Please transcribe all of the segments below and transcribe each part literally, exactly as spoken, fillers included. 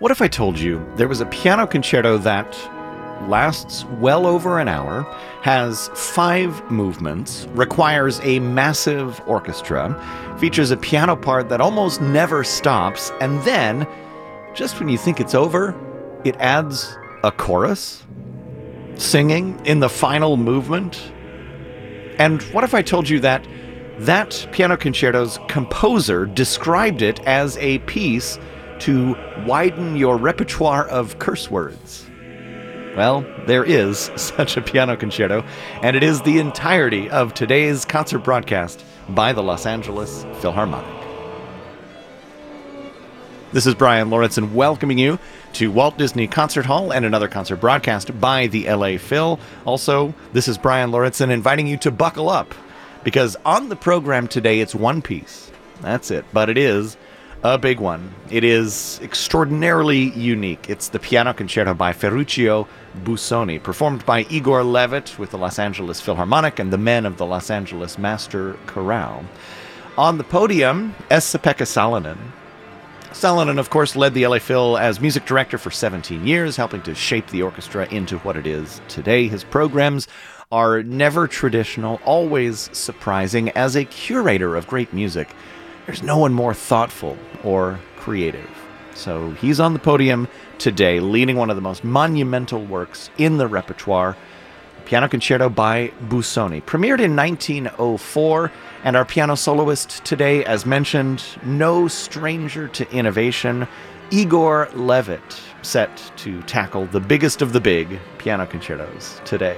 What if I told you there was a piano concerto that lasts well over an hour, has five movements, requires a massive orchestra, features a piano part that almost never stops, and then, just when you think it's over, it adds a chorus, singing in the final movement? And what if I told you that that piano concerto's composer described it as a piece to widen your repertoire of curse words? Well, there is such a piano concerto, and it is the entirety of today's concert broadcast by the Los Angeles Philharmonic. This is Brian Lorentzen welcoming you to Walt Disney Concert Hall and another concert broadcast by the L A Phil. Also, this is Brian Lorentzen inviting you to buckle up, because on the program today it's one piece. That's it, but it is a big one. It is extraordinarily unique. It's the Piano Concerto by Ferruccio Busoni, performed by Igor Levit with the Los Angeles Philharmonic and the men of the Los Angeles Master Chorale. On the podium, Esa-Pekka Salonen. Salonen, of course, led the L A Phil as music director for seventeen years, helping to shape the orchestra into what it is today. His programs are never traditional, always surprising. As a curator of great music, there's no one more thoughtful or creative. So he's on the podium today, leading one of the most monumental works in the repertoire, Piano Concerto by Busoni. Premiered in nineteen oh four, and our piano soloist today, as mentioned, no stranger to innovation, Igor Levit, set to tackle the biggest of the big piano concertos today.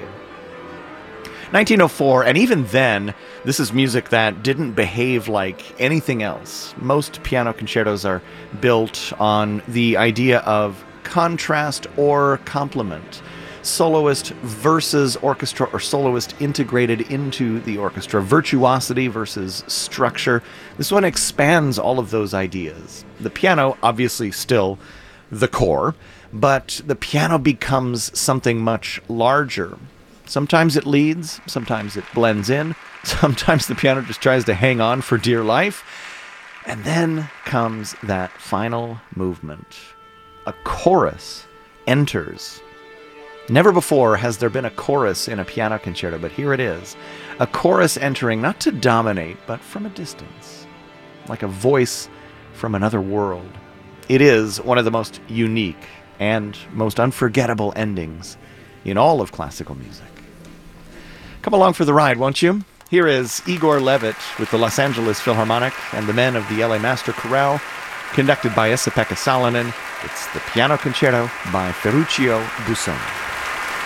nineteen oh four, and even then, this is music that didn't behave like anything else. Most piano concertos are built on the idea of contrast or complement. Soloist versus orchestra, or soloist integrated into the orchestra. Virtuosity versus structure. This one expands all of those ideas. The piano, obviously still the core, but the piano becomes something much larger. Sometimes it leads, sometimes it blends in, sometimes the piano just tries to hang on for dear life. And then comes that final movement. A chorus enters. Never before has there been a chorus in a piano concerto, but here it is. A chorus entering not to dominate, but from a distance, like a voice from another world. It is one of the most unique and most unforgettable endings in all of classical music. Come along for the ride, won't you? Here is Igor Levit with the Los Angeles Philharmonic and the men of the L A Master Chorale, conducted by Esa-Pekka Salonen. It's the Piano Concerto by Ferruccio Busoni.